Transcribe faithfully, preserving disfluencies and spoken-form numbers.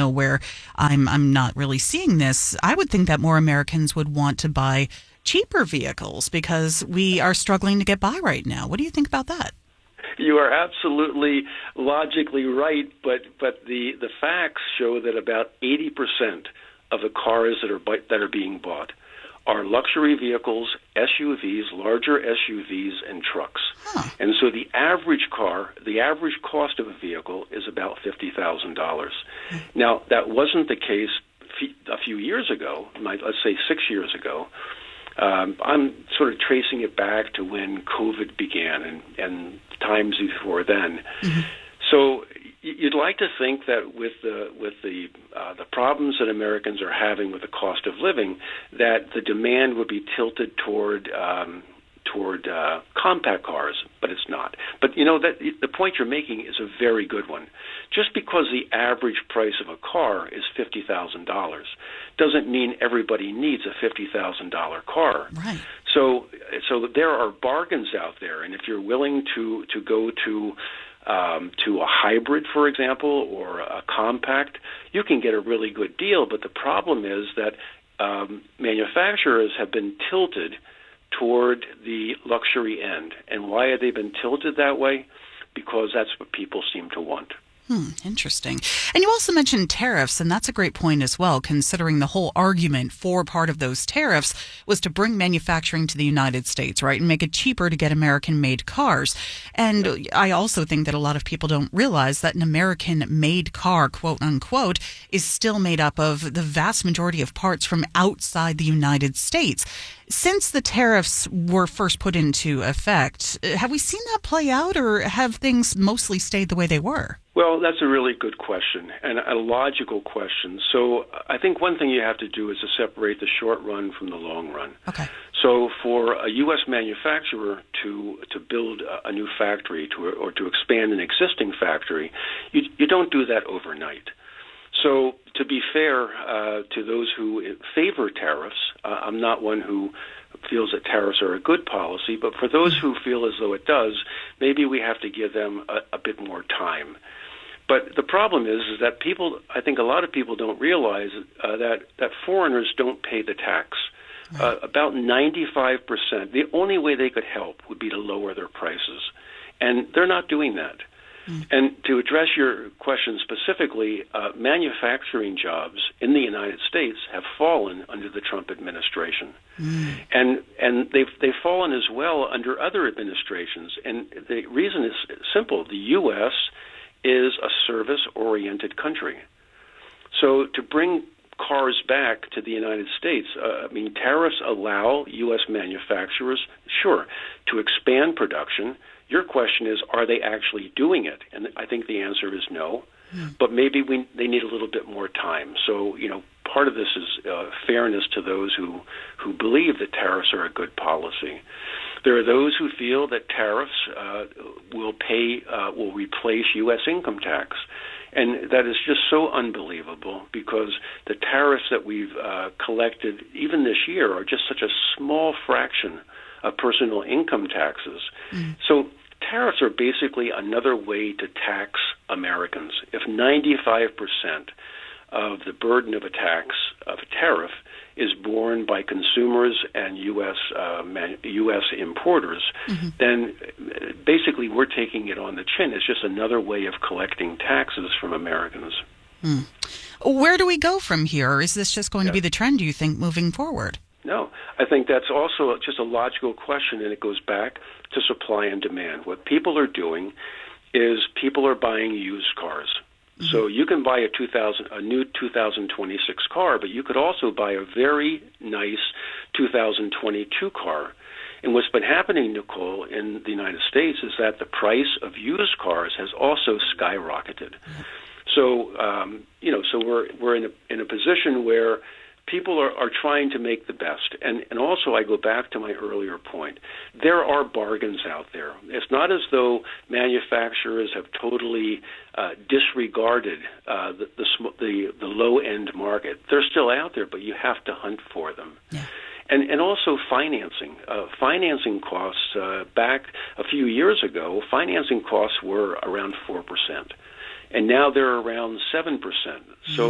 where I'm I'm not really seeing this. I would think that more Americans would want to buy cheaper vehicles because we are struggling to get by right now. What do you think about that? You are absolutely logically right, but but the, the facts show that about eighty percent of the cars that are that are being bought are luxury vehicles, S U Vs, larger S U Vs, and trucks. Huh. And so the average car, the average cost of a vehicle is about fifty thousand dollars. Now, that wasn't the case a few years ago, let's say six years ago. Um, I'm sort of tracing it back to when COVID began and, and times before then. Mm-hmm. So you'd like to think that with the with the uh, the problems that Americans are having with the cost of living, that the demand would be tilted toward um, toward uh, compact cars, but it's not. But you know that the point you're making is a very good one. Just because the average price of a car is fifty thousand dollars doesn't mean everybody needs a fifty thousand dollar car. Right. So so there are bargains out there, and if you're willing to to go to Um, to a hybrid, for example, or a compact, you can get a really good deal. But the problem is that um, manufacturers have been tilted toward the luxury end. And why have they been tilted that way? Because that's what people seem to want. Hmm, interesting. And you also mentioned tariffs, and that's a great point as well, considering the whole argument for part of those tariffs was to bring manufacturing to the United States, right, and make it cheaper to get American-made cars. And I also think that a lot of people don't realize that an American-made car, quote unquote, is still made up of the vast majority of parts from outside the United States. Since the tariffs were first put into effect, have we seen that play out, or have things mostly stayed the way they were? Well, that's a really good question and a logical question. So I think one thing you have to do is to separate the short run from the long run. Okay. So for a U S manufacturer to to build a new factory to, or to expand an existing factory, you, you don't do that overnight. So to be fair uh, to those who favor tariffs, uh, I'm not one who feels that tariffs are a good policy, but for those who feel as though it does, maybe we have to give them a, a bit more time. But the problem is, is that people, I think a lot of people don't realize uh, that, that foreigners don't pay the tax. Right. Uh, about ninety-five percent. The only way they could help would be to lower their prices. And they're not doing that. Mm. And to address your question specifically, uh, manufacturing jobs in the United States have fallen under the Trump administration. Mm. And and they've, they've fallen as well under other administrations. And the reason is simple. The U S is a service-oriented country. So to bring cars back to the United States, uh, I mean, tariffs allow U S manufacturers, sure, to expand production. Your question is, are they actually doing it? And I think the answer is no. Mm. But maybe we they need a little bit more time. So, you know, part of this is uh, fairness to those who, who believe that tariffs are a good policy. There are those who feel that tariffs uh, will pay, uh, will replace U S income tax. And that is just so unbelievable because the tariffs that we've uh, collected, even this year, are just such a small fraction of personal income taxes. Mm. So tariffs are basically another way to tax Americans. If ninety-five percent of the burden of a tax, of a tariff, is borne by consumers and U S uh, man, U S importers, mm-hmm. then basically we're taking it on the chin. It's just another way of collecting taxes from Americans. Mm. Where do we go from here? Is this just going yeah. to be the trend, do you think, moving forward? No, I think that's also just a logical question, and it goes back to supply and demand. What people are doing is people are buying used cars. Mm-hmm. So you can buy a two thousand, a new two thousand twenty-six car, but you could also buy a very nice two thousand twenty-two car. And what's been happening, Nicole, in the United States is that the price of used cars has also skyrocketed. Mm-hmm. So um, you know, so we're we're in a in a position where people are, are trying to make the best. And, and also, I go back to my earlier point. There are bargains out there. It's not as though manufacturers have totally uh, disregarded uh, the, the, the, the low-end market. They're still out there, but you have to hunt for them. Yeah. And, and also financing. Uh, financing costs, uh, back a few years ago, financing costs were around four percent. And now they're around seven percent. So